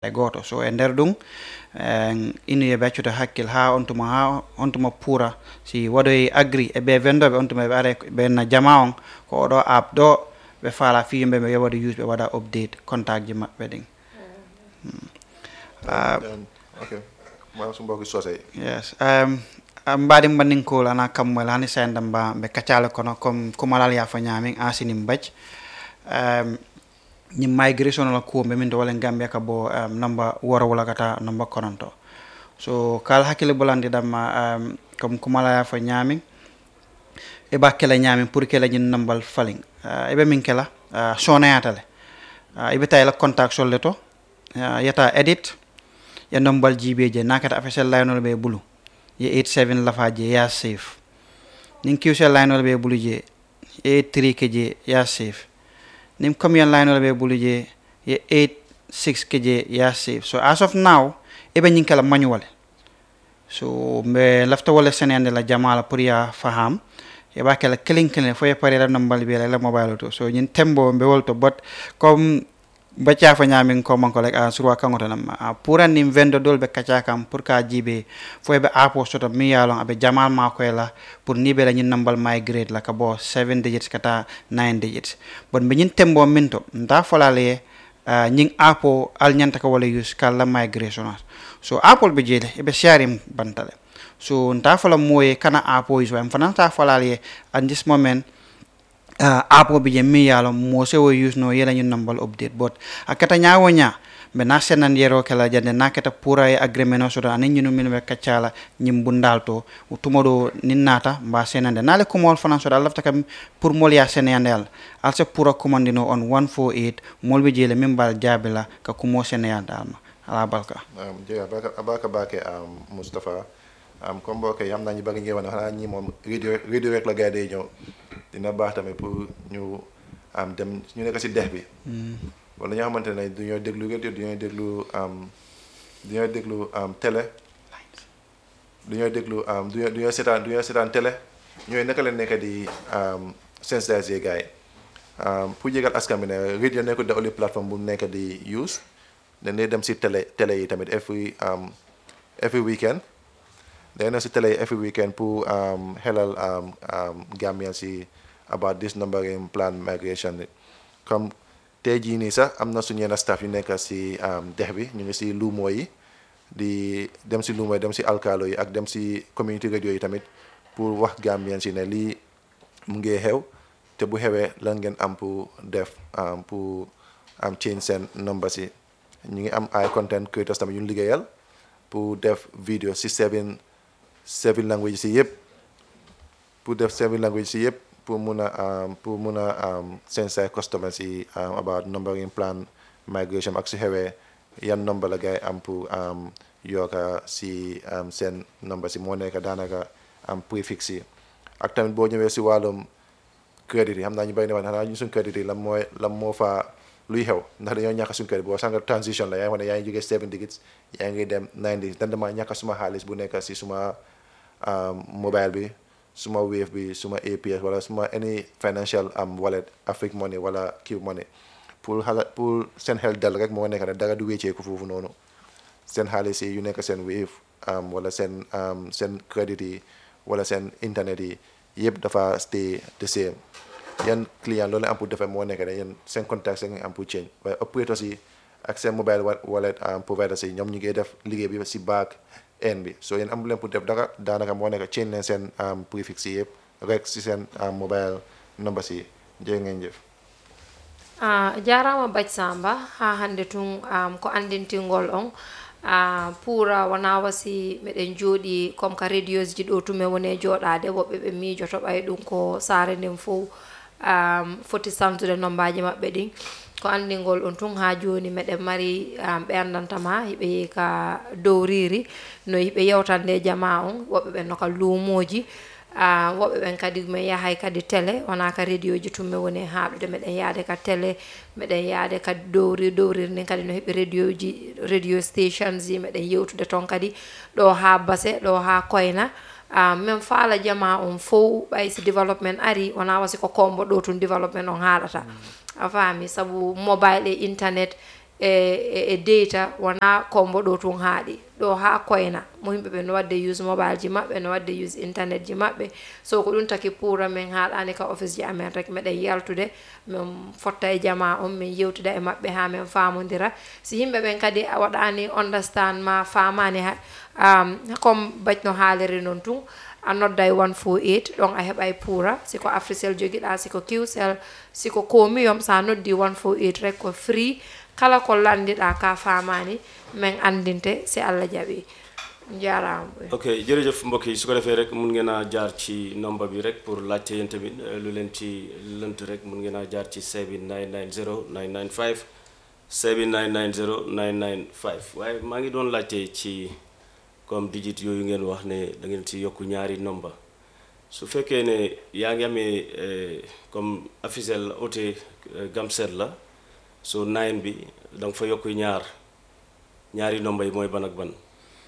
goto so e nder ɗum inu e beccude hakkil ha ontuma pura si waɗoy agri e ɓe vendoɓe ontuma ɓe are ɓe na jama on ko oɗo app ɗo ɓe faala fi yimɓe ɓe yoɓade use ɓe waɗa update contact ji maɓɓe ɗin okay ma so mbokk sosay yes mbaɗi mbandinkol ana kammol hani senda mba ɓe kaccale kono comme kumalal yafa ñamin asinim bacc ni migration la ko be min to wala gambia ka bo number woro wala kata number kononto so kala hakile bolandi dam comme kumala ya fa nyami e bakela nyami pour que la nyin nambal falling e be min kala sona yatale e be tay la contact sol leto yata edit ya nambal jibeje nakata official line be bulu ye 87 la faje ya safe nin qcell line be bulu je 83 keje ya safe nim commune line be buluje ye 86 keje ya save so as of now ebe nyinkala manual so me lafta wala senende la jamala pour ya faham e ba kala kelin fo ye pare la nambal be la mobile to so nyin tembo be wolto but comme bacha fa nyamin ko man ko lek a surwa kangoto nam pour anim vendo dol be kacha kam pour ka jibe fo be apo soto mi yalon abe jamal ma ko la pour ni be la nyin nambal migrate la ka bo 7 digits kata 9 digits bon be nyin tembo minto nda folale nyin apo al nyanta ka wala use kala migration so apple be jele e be sharing bantale so nda fola moye kana apo is wa fananta folale at this moment apo bi mi yalo mo se wo use no yela ñu nambal update but akata nyaawo nya be na senan yero kala jande nakata pura e agreement so da ñu min be kaccala ñim bundalto tumodo ninnata mba senande nale ko mol fananso da lafta kam pour mol ya senandel alse pura commandino on 148 mol be jele mimbal jabila ka ko mo senandalma ala balka je abaka bake Mustafa comme bokay yam nañu bari ngi wona xana ñi mom radio rek la gaay day ñew dina baax tamit pour ñu dem ñu nekk ci dex bi wala ñoo xamantene duñu déglu radio duñu déglu télé duñu déglu duñu sétan télé ñoy naka la nekk di sensitiser gaay pour jégal askan bi ne radio nekk da only plateforme bu nekk di use dañ dem ci télé yi tamit every weekend dañ na ci télé every weekend pour helal Gambian ci about this numbering plan migration comme tay ji ni sax amna suñu na staff yu nekk ci dex bi ñu ngi ci lumo yi di dem ci lumo dem ci alkalo yi ak dem ci community radio yi tamit pour wax Gambian ci ne li mu ngi xew te bu xewé lan ngeen am pour def pour change sen number ci ñu ngi am ay content creators tamit ñu ligéyal pour def video ci 7 language ci yépp pour def 7 language ci yépp pour muna sensei customers yi about numbering plan migration ak su xewé yan number la gay am pour yoka si sen number si mo nekk danaka prefix yi ak tamit bo ñëwé ci walum credit yi xamna ñu bay ne wax na ñu sun credit yi lam mo fa luy xew ndax dañu ñaka sun credit bo sanga transition la yaay wone yaay jóge 7 digits yaay ngi dem 9 digits dan dama ñaka suma xaliss bu nekk ci suma mobile bi suma wave bi suma APS wala suma any financial wallet Afrique Money wala Q Money pour sen hel dal rek mo nekk dara du wéccé ko fofu nonu sen xaliss yi yu nekk sen wave wala sen credit yi wala sen internet yi yépp dafa stay the same yan client loolu am pour defé mo nekk yan sen contact sen am pour change waaye operators yi ak sen mobile wallet providers yi ñom ñu ngi def liggéey bi ci back end bi so yeen am leen pour def dara danaka mo nekk change leen sen prefix yi yépp rek ci sen mobile number si je ngeen jëf jarama Baj Samba ha hande tun ko andintingol on pura wana wasi meden jodi comme ka radios ji do tume wone jodade wobbe be miijoto bay dum ko sare ndem fo foti samtude nombaji mabbe din ko andingol on tun ha joni meden mari be andantama hibe ka dowriri no hibe yewtande jama on wobbe be nokal lumoji wobbe ben kadi me yahay kadi télé wana ka radio ji tumme woni haadude meden yaade ka télé meden yaade ka dowrir nen kadi no hebe radio stations yi meden yewtude ton kadi do ha base do ha koyna même faala jama on fo bay si development ari wana wasi ko kombo do tun development on haadata afami sabu mobile e internet e data wana kombo ɗo tun haaɗi ɗo ha koyna mo yimɓe ɓe no wadde use mobile ji maɓɓe no wadde use internet ji maɓɓe so ko ɗum taki pour min haaɗani ka office ji amen rek meɗen yaltude min fotta e jama on min yewtida e maɓɓe ha min famodira si yimɓe ɓen kadi a waɗani understand ma famani comme bajno haaliri noon tun a nodda e 148 ɗon a heɓa e puura siko Africell joguiɗa siko Qcell siko komiyom sa noddi 148 rek ko free kala ko landiɗa ka famani min andinte si Allah jaɓi jarama ok jërëjëf mbokk yi su ko defee rek mun ngeen a jaar ci number bi rek pour laajte yéen tamit lu leen ci lënt rek mun ngeen a jaar ci 7990 995 7990 995 waaye maa ngi doon laajte ci comme digit yooyu ngeen wax ne da ngeen ci yokku ñaari number su fekkee ne yaa ngi amee comme Africell ote Gamcel la so 9 bi da nga fa yokku ñaari number yi mooy ban ak ban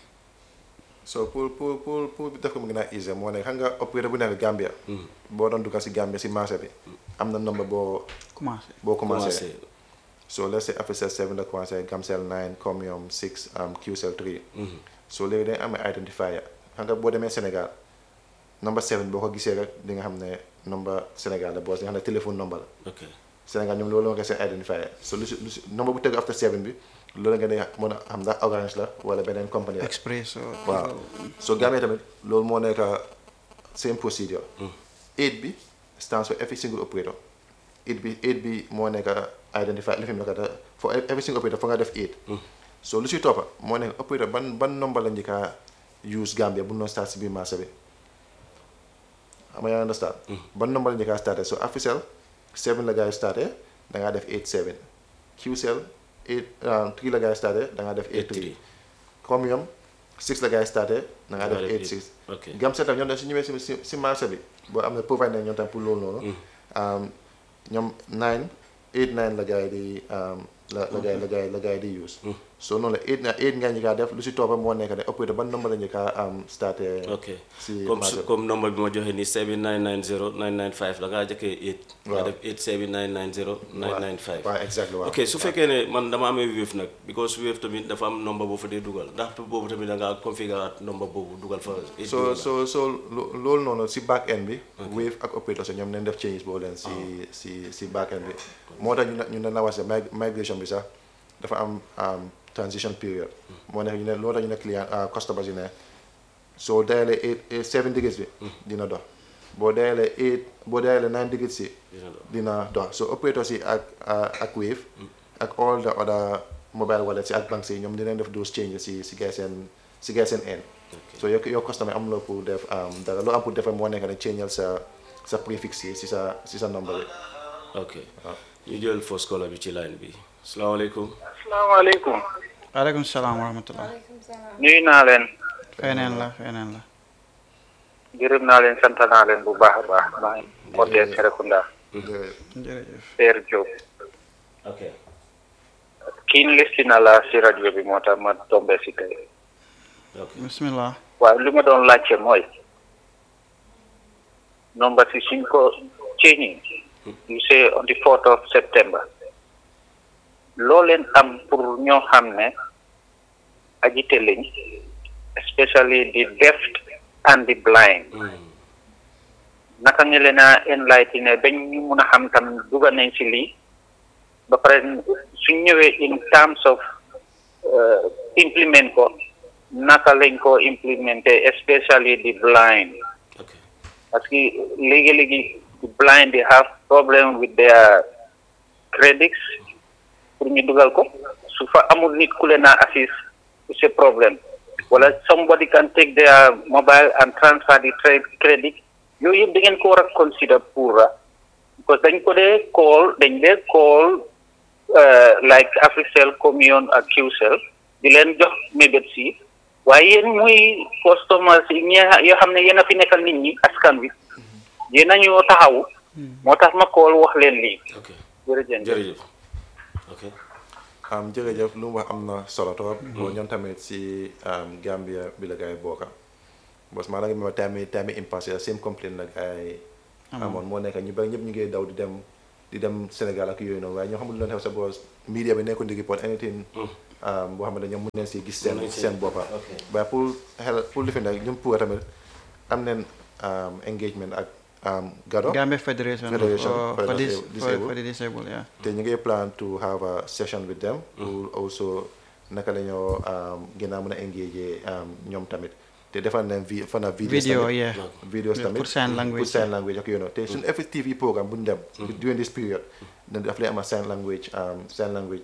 so pour def ko mu gën a easy moo nekk xam nga opérateur bu nekk Gambia boo doon duggal si Gambia si marché bi am na number boo commencé so let's say Africell 7 la commencé Gamcel 9 Comium 6 Qcell 3 so léegi dañ amee identifier xam nga boo demee Sénégal number 7 boo ko gisee rek di nga xam ne number Sénégal la boo si nga xam ne téléphone number la Sénégal ñoom loolu nga seen identifier so lu si number bu tegu after 7 bi loolu nga ne mën a xam ndax Orange la wala beneen compagnie la Express waaw so Gambia tamit loolu moo nekk same procedure 8 bi stands for every single operator 8 bi moo nekk identifier li fi mu nekk for every single operator fa nga def 8 so lu si toppa moo nekk operator ban number la njëkk a use Gambia bu noon start si biir marché bi xam nga yaa understand ban number la njëkk a starté so Africell 7 la gars yi starté da ngaa def 87 Qcell 3 la gars yi starté da ngaa def 83 Comium 6 la gars yi starté da ngaa def 86 Gamcel tam ñoom dañ si ñëwee si marché bi boo am na provider ñoom tam pour loolu noonu ñoom 9 la gars yi di la gars yi di use so noonu la 8 nga njëkk a def lu si toppa moo nekk ne opérateur ban number la njëkk a starté si comme number bi ma joxe ni 7990 995 la ngaa jëkkee 8 nga def 87990 995 waaw exactly waaw ok su fekkee ne man dama amee Wave nag because Wave tamit dafa am number boo fa dee dugal ndax boobu tamit da ngaa configure number boobu dugal fa so loolu noonu si back end bi Wave ak opérateur so ñoom nañ def changes boobu leen si back end bi moo tax ñu ne nawase migration bi sax dafa am transition period moo nekk ñu ne loolu tax ñu ne client customers yi ne soo dayalee 7 digits bi dina dox boo dayalee 9 digits si dina dox so operator si ak Wave ak all the other mobile wallets si ak banques yi ñoom dinañ def those changes si gay seen end so yow customer am loo pour def dara loo am pour def moo nekk ne changeal sa préfixe yi si sa number bi ok ñu jël first caller bi ci line bi asalaamaaleykum asalaamaaleykum waaleykum salaam wa rahmatullah nuyu naa leen feneen la gërëm naa leen sant naa leen bu baax a baax maa ngi wootee Serekunda jërëjëf Père Diop ok kiin listina la si rajo bi moo tax ma tombé si tey bismillah waaw li ma doon laajte mooy number si suñ ko changing you say on the 4th of September loo leen am pour ñoo xam ne agité lañ especially the deaf and the blind naka nga leen a enlighten bañ ñu mun a xam tam dugga nañ si lii ba pare suñ ñëwee in terms of implement ko naka lañ ko implementé especially the blind parce que léegi the blind they have problem with their credits pour ñu dugal ko su fa amul nit ku leen a assist c'est problem wala somebody can take their mobile and transfer the credit yooyu yëpp da ngeen ko war a consider pour because dañ dee call like Africell Comium ak Qcell di leen jox mébét si waaye yéen muy customers yi yoo xam ne yéen a fi nekkal nit ñi askan wi yéen a ñoo taxawu moo tax ma call wax leen lii jërëjëf ok jërëjëf lu mu wax am na solo trop boo ñoom tamit si Gambia bi la gars yi bokka bos maa ngi ma time impasse same complaint la gars yi amoon moo nekk ñu bari ñëpp ñu ngi daw di dem di dem Sénégal ak yooyu noonu waaye ñoo xamul lu leen xew sa boos media bi nekkul di report anything boo xam ne ñoom mën neen si gis seen boppa waaye pour lifin nag ñoom pour tamit am neen engagement ak Gado Gambia Federation for the disabled, yeah. te ñu ngi plan to have a session with them pour also naka la ñoo gën a mën a engage ñoom tamit te defal nañ videos tamit pour sign language ak yooyu noonu te suñu FTV programme bu ñu dem during this period daf lay am a sign language